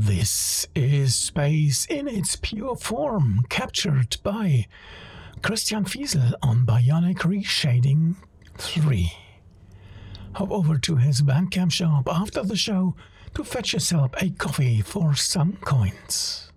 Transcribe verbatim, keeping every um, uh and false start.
This is space in its pure form, captured by Christian Fiesel on Bionic Reshading three. Hop over to his Bandcamp shop after the show to fetch yourself a coffee for some coins.